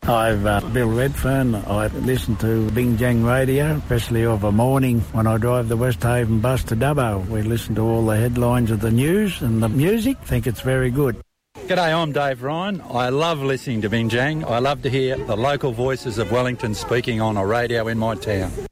I'm Bill Redfern. I listen to Bingjang Radio, especially of a morning when I drive the West Haven bus to Dubbo. We listen to all the headlines of the news and the music. Think it's very good. G'day, I'm Dave Ryan. I love listening to Bingjang. I love to hear the local voices of Wellington speaking on a radio in my town.